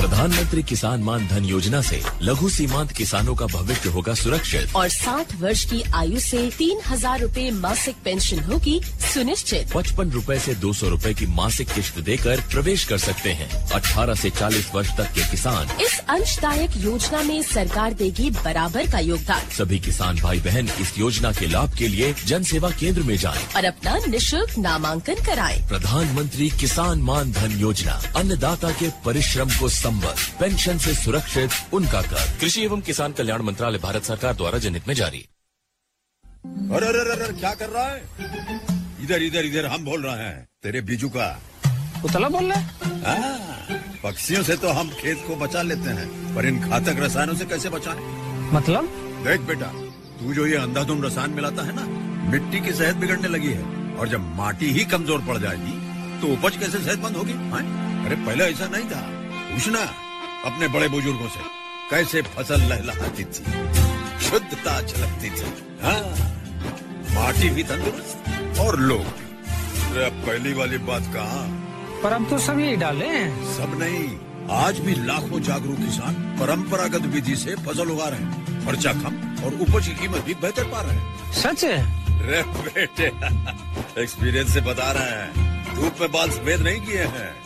प्रधानमंत्री किसान मान धन योजना से लघु सीमांत किसानों का भविष्य होगा सुरक्षित और 60 वर्ष की आयु से 3,000 रूपए मासिक पेंशन होगी सुनिश्चित। 55 रूपए से 200 रूपए की मासिक किश्त देकर प्रवेश कर सकते हैं। 18 से 40 वर्ष तक के किसान इस अंशदायक योजना में सरकार देगी बराबर का योगदान। सभी किसान भाई बहन इस योजना के लाभ के लिए जन सेवा केंद्र में जाएं और अपना निःशुल्क नामांकन कराएं। प्रधानमंत्री किसान मान धन योजना, अन्नदाता के परिश्रम को संबल, पेंशन से सुरक्षित उनका कर। कृषि एवं किसान कल्याण मंत्रालय, भारत सरकार द्वारा जनहित में जारी। अरे अरे अरे क्या कर रहा है? इधर इधर इधर हम बोल रहे हैं तेरे बीजू का। उतला बोल रहा है? पक्षियों से तो हम खेत को बचा लेते हैं, पर इन घातक रसायनों से कैसे बचाएं? मतलब? देख बेटा, तू जो ये अंधाधुंध रसायन मिलाता है ना, मिट्टी की सेहत बिगड़ने लगी है। और जब माटी ही कमजोर पड़ जाएगी तो उपज कैसे सेहतमंद होगी? अरे पहले ऐसा नहीं था। पूछना अपने बड़े बुजुर्गों से, कैसे फसल लहलहाती थी, शुद्धता झलकती थी। माटी भी तंदुरुस्त और लोग भी। अब पहली वाली बात कहाँ? पर अब तो सब यही डाले हैं। सब नहीं, आज भी लाखों जागरूक किसान परंपरागत विधि से फसल उगा रहे हैं। खर्चा कम और उपज की कीमत भी बेहतर पा रहे हैं। सच है? रे बेटे, एक्सपीरियंस से बता रहे हैं, धूप में बाल सफेद नहीं किए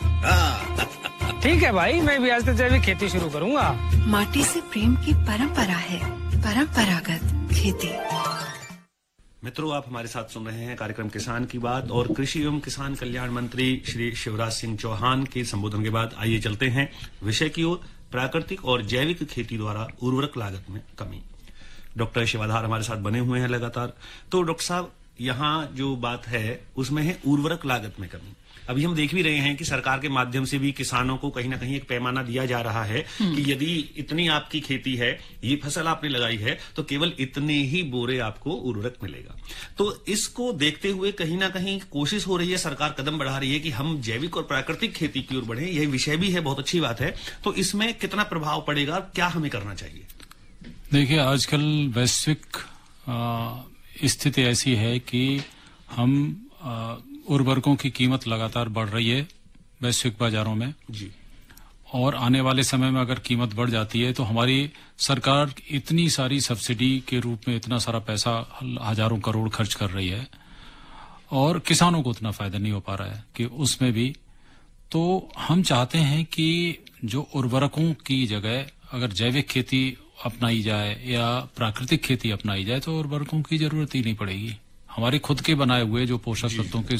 हैं। ठीक है भाई, मैं भी आज से जैविक खेती शुरू करूंगा। माटी से प्रेम की परंपरा है, परंपरागत खेती। मित्रों, आप हमारे साथ सुन रहे हैं कार्यक्रम किसान की बात और कृषि एवं किसान कल्याण मंत्री श्री शिवराज सिंह चौहान के संबोधन के बाद आइए चलते हैं विषय की ओर, प्राकृतिक और जैविक खेती द्वारा उर्वरक लागत में कमी। डॉक्टर शिवाधार हमारे साथ बने हुए हैं लगातार। तो डॉक्टर साहब, यहाँ जो बात है उसमें है उर्वरक लागत में कमी। अभी हम देख भी रहे हैं कि सरकार के माध्यम से भी किसानों को कहीं ना कहीं एक पैमाना दिया जा रहा है कि यदि इतनी आपकी खेती है, ये फसल आपने लगाई है, तो केवल इतने ही बोरे आपको उर्वरक मिलेगा। तो इसको देखते हुए कहीं ना कहीं कोशिश हो रही है, सरकार कदम बढ़ा रही है कि हम जैविक और प्राकृतिक खेती की ओर बढ़े। यह विषय भी है, बहुत अच्छी बात है। तो इसमें कितना प्रभाव पड़ेगा, क्या हमें करना चाहिए? देखिए, आजकल वैश्विक स्थिति ऐसी है कि हम उर्वरकों की कीमत लगातार बढ़ रही है वैश्विक बाजारों में जी। और आने वाले समय में अगर कीमत बढ़ जाती है तो हमारी सरकार इतनी सारी सब्सिडी के रूप में इतना सारा पैसा, हजारों करोड़ खर्च कर रही है और किसानों को उतना फायदा नहीं हो पा रहा है कि उसमें भी। तो हम चाहते हैं कि जो उर्वरकों की जगह अगर जैविक खेती अपनाई जाए या प्राकृतिक खेती अपनाई जाए तो उर्वरकों की जरूरत ही नहीं पड़ेगी। हमारे खुद के बनाए हुए जो पोषक तत्वों के